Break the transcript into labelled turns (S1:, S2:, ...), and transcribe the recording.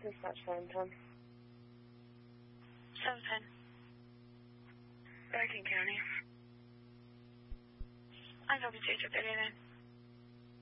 S1: Dispatch 710.
S2: 710.
S1: Bergen County.
S2: I copy 2 trip 89.